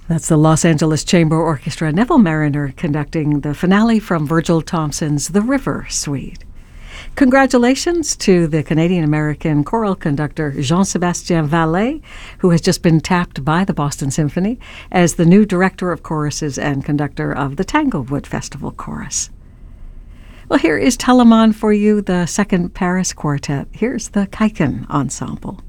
That's the Los Angeles Chamber Orchestra, Neville Marriner conducting the finale from Virgil Thomson's The River Suite. Congratulations to the Canadian-American choral conductor Jean-Sébastien Vallet, who has just been tapped by the Boston Symphony as the new director of choruses and conductor of the Tanglewood Festival Chorus. Well, here is Telemann for you, the Second Paris Quartet. Here's the Kaiken Ensemble.